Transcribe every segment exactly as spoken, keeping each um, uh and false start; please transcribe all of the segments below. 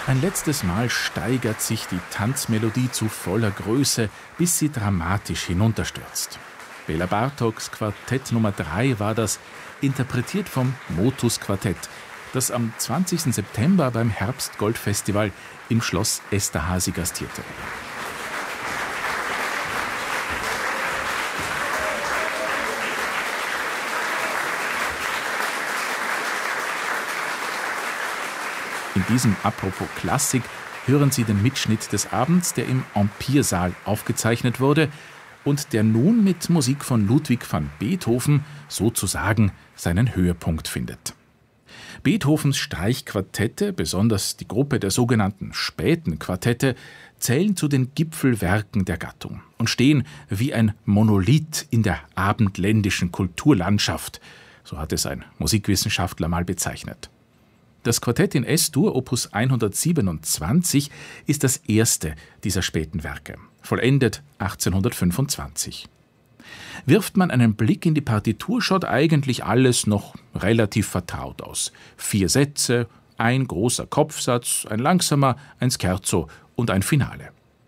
Ein letztes Mal steigert sich die Tanzmelodie zu voller Größe, bis sie dramatisch hinunterstürzt. Bela Bartoks Quartett Nummer drei war das, interpretiert vom Motus Quartett, das am zwanzigsten September beim Herbstgoldfestival im Schloss Esterházy gastierte. In diesem Apropos Klassik hören Sie den Mitschnitt des Abends, der im Empire-Saal aufgezeichnet wurde und der nun mit Musik von Ludwig van Beethoven sozusagen seinen Höhepunkt findet. Beethovens Streichquartette, besonders die Gruppe der sogenannten späten Quartette, zählen zu den Gipfelwerken der Gattung und stehen wie ein Monolith in der abendländischen Kulturlandschaft, so hat es ein Musikwissenschaftler mal bezeichnet. Das Quartett in Es-Dur, Opus hundertsiebenundzwanzig, ist das erste dieser späten Werke, vollendet achtzehnhundertfünfundzwanzig. Wirft man einen Blick in die Partitur, schaut eigentlich alles noch relativ vertraut aus. Vier Sätze, ein großer Kopfsatz, ein langsamer, ein Scherzo und ein Finale.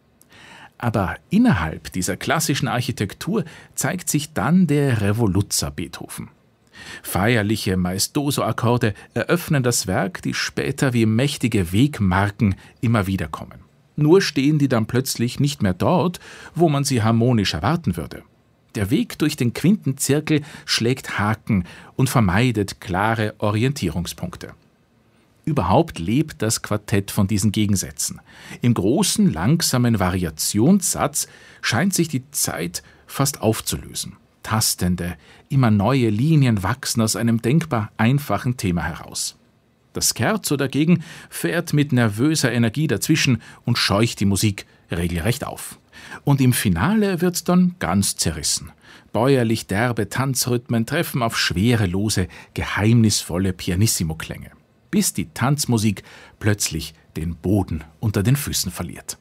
Aber innerhalb dieser klassischen Architektur zeigt sich dann der Revoluzer Beethoven. Feierliche Maestoso-Akkorde eröffnen das Werk, die später wie mächtige Wegmarken immer wieder kommen. Nur stehen die dann plötzlich nicht mehr dort, wo man sie harmonisch erwarten würde. Der Weg durch den Quintenzirkel schlägt Haken und vermeidet klare Orientierungspunkte. Überhaupt lebt das Quartett von diesen Gegensätzen. Im großen, langsamen Variationssatz scheint sich die Zeit fast aufzulösen. Tastende, immer neue Linien wachsen aus einem denkbar einfachen Thema heraus. Das Scherzo dagegen fährt mit nervöser Energie dazwischen und scheucht die Musik regelrecht auf. Und im Finale wird's dann ganz zerrissen. Bäuerlich derbe Tanzrhythmen treffen auf schwerelose, geheimnisvolle Pianissimo-Klänge, bis die Tanzmusik plötzlich den Boden unter den Füßen verliert.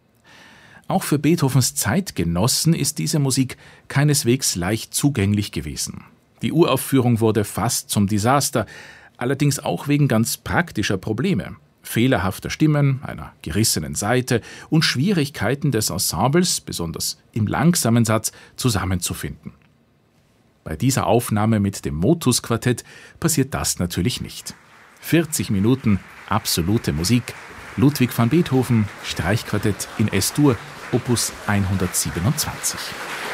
Auch für Beethovens Zeitgenossen ist diese Musik keineswegs leicht zugänglich gewesen. Die Uraufführung wurde fast zum Desaster, allerdings auch wegen ganz praktischer Probleme. Fehlerhafter Stimmen, einer gerissenen Saite und Schwierigkeiten des Ensembles, besonders im langsamen Satz, zusammenzufinden. Bei dieser Aufnahme mit dem Motus Quartett passiert das natürlich nicht. vierzig Minuten absolute Musik. Ludwig van Beethoven, Streichquartett in Es-Dur, Opus hundertsiebenundzwanzig.